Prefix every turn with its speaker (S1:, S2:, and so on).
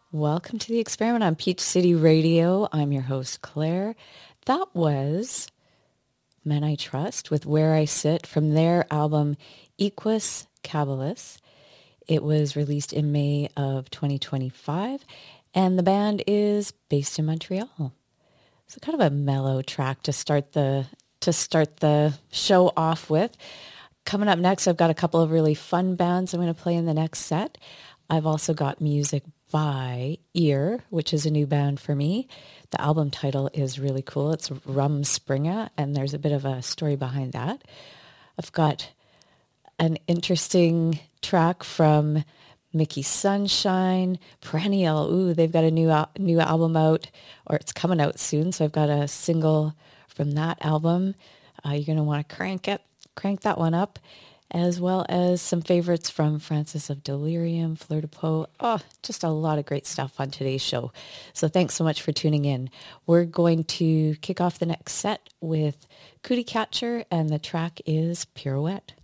S1: Welcome to the experiment on Peach City Radio. I'm your host, Claire. That was Men I Trust with Where I Sit from their album Equus Caballus. It was released in May of 2025, and the band is based in Montreal. So kind of a mellow track to start the show off with. Coming up next, I've got a couple of really fun bands I'm going to play in the next set. I've also got music by Ear, which is a new band for me. The album title is really cool. It's Rumspringa, and there's a bit of a story behind that. I've got an interesting track from Mickey Sunshine, Perennial. Ooh, they've got a new album out, or it's coming out soon. So I've got a single from that album. You're going to want to crank that one up, as well as some favorites from Francis of Delirium, Fleur de Peau. Oh, just a lot of great stuff on today's show. So thanks so much for tuning in. We're going to kick off the next set with Cootie Catcher, and the track is Pirouette.